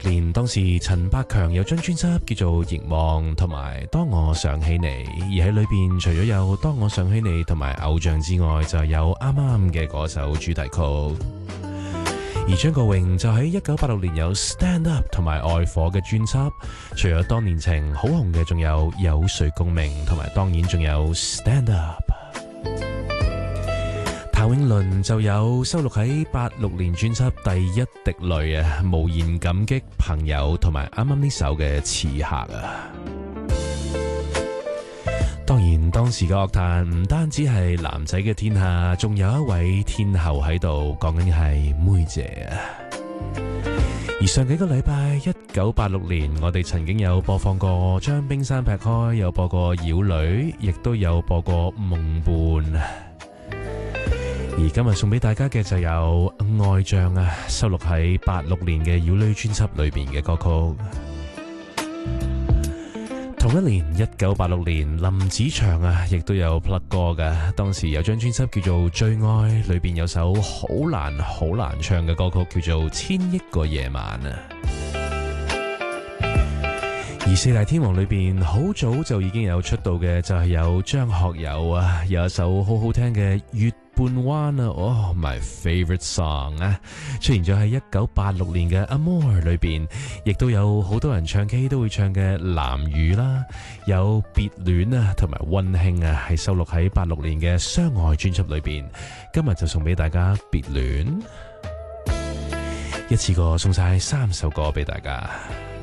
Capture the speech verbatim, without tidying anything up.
年，當時陳百強有張專輯叫做《凝望》同埋《當我想起你》，而喺裏邊除咗有《當我想起你》同埋偶像之外，就有啱啱嘅嗰首主題曲。而張國榮就喺一九八六年有《Stand Up》同埋《愛火》嘅專輯，除咗當年情好紅嘅，仲有《有誰共鳴》同埋當然仲有《Stand Up》。譚詠麟就有收錄喺八六年專輯《第一滴淚》啊，無言感激朋友同埋啱啱呢首嘅《刺客》啊。當然當時嘅樂壇唔單止係男仔嘅天下，仲有一位天后喺度，講緊係妹姐啊。而上幾個禮拜，一九八六年我哋曾經有播放過將冰山劈開，有播過妖女，亦都有播過夢伴。而今日送俾大家嘅就有愛將啊，收錄喺八六年嘅妖女專輯裏邊嘅歌曲。同一年一九八六年林子祥啊，亦都有 plug 歌嘅，當時有張專輯叫做《最愛》，裏邊有首好難好難唱嘅歌曲叫做《千億個夜晚》啊。而四大天王裏邊好早就已經有出道嘅就係有張學友啊，有一首好好聽嘅月半彎啊，哦 my favorite song 啊，出現咗喺一九八六年嘅 Amour 裏邊，亦都有好多人唱 K 都會唱嘅藍雨啦，有別戀啊同埋溫馨啊，係收錄喺八六年嘅相愛專輯裏邊。今日就送俾大家別戀，一次過送晒三首歌俾大家。